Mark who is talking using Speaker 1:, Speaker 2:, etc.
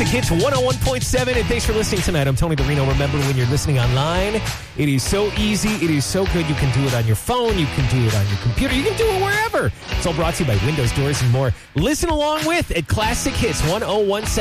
Speaker 1: Classic Hits 101.7, and thanks for listening tonight. I'm Tony Barrino. Remember, when you're listening online, it is so easy. It is so good. You can do it on your phone. You can do it on your computer. You can do it wherever. It's all brought to you by Windows, Doors, and more. Listen along with at Classic Hits 101.7.